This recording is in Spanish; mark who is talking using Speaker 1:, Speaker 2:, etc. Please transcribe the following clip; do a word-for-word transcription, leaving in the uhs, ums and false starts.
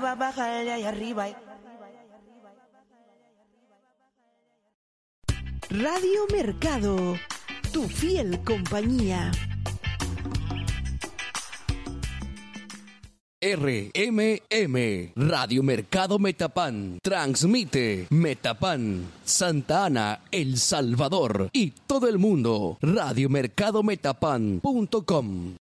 Speaker 1: va a bajar de ahí arriba.
Speaker 2: Radio Mercado, tu fiel compañía.
Speaker 3: R M M, Radio Mercado Metapan, transmite Metapan, Santa Ana, El Salvador y todo el mundo. Radio Mercado Metapan punto com.